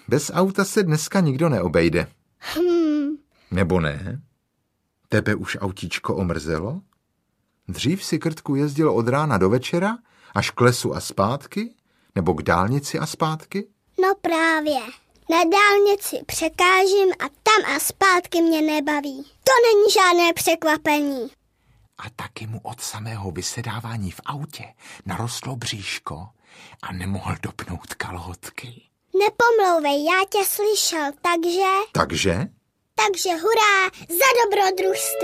Bez auta se dneska nikdo neobejde. Nebo ne? Tebe už autíčko omrzelo? Dřív si, Krtku, jezdil od rána do večera, až k lesu a zpátky? Nebo k dálnici a zpátky? No právě. Na dálnici překážím a tam a zpátky mě nebaví. To není žádné překvapení. A taky mu od samého vysedávání v autě narostlo bříško a nemohl dopnout kalhotky. Nepomlouvej, já tě slyšel, takže... Takže? Takže hurá za dobrodružství.